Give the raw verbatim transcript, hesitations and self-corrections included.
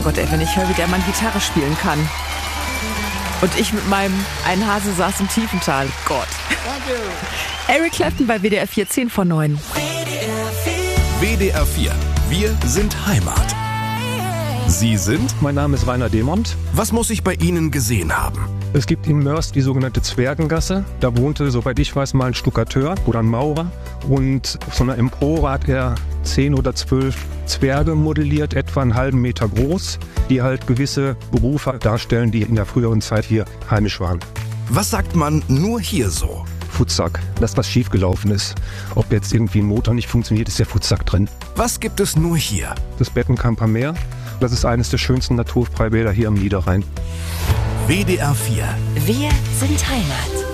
Gott, ey, wenn ich höre, wie der Mann Gitarre spielen kann. Und ich mit meinem Ein Hase saß im Tiefental. Gott. Danke. Eric Clapton bei W D R vier, zehn vor neun. W D R vier. Wir sind Heimat. Sie sind? Mein Name ist Rainer Demont. Was muss ich bei Ihnen gesehen haben? Es gibt in Mörs die sogenannte Zwergengasse. Da wohnte, soweit ich weiß, mal ein Stuckateur oder ein Maurer. Und auf so einer Empore hat er zehn oder zwölf Zwerge modelliert, etwa einen halben Meter groß, die halt gewisse Berufe darstellen, die in der früheren Zeit hier heimisch waren. Was sagt man nur hier so? Futsack, das was schiefgelaufen ist. Ob jetzt irgendwie ein Motor nicht funktioniert, ist der Futsack drin. Was gibt es nur hier? Das Bettenkamper Meer, das ist eines der schönsten Naturfreibäder hier am Niederrhein. W D R vier. Wir sind Heimat.